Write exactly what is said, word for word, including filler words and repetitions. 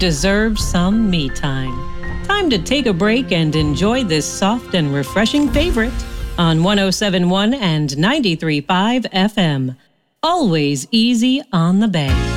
deserve some me time. Time to take a break and enjoy this soft and refreshing favorite on one oh seven point one and ninety-three point five F M. Always easy on the bay.